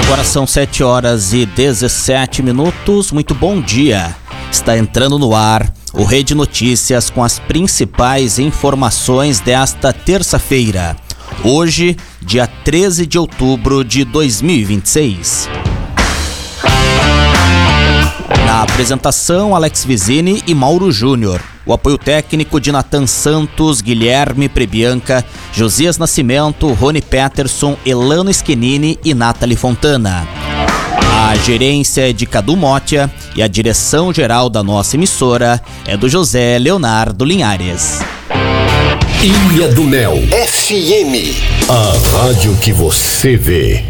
Agora são 7h17. Muito bom dia. Está entrando no ar o Rede Notícias com as principais informações desta terça-feira. Hoje, dia 13 de outubro de 2026. Na apresentação, Alex Vizini e Mauro Júnior. O apoio técnico de Natan Santos, Guilherme Prebianca, Josias Nascimento, Rony Peterson, Elano Schettini e Nathalie Fontana. A gerência é de Cadu Motia e a direção-geral da nossa emissora é do José Leonardo Linhares. Ilha do Mel FM, a rádio que você vê.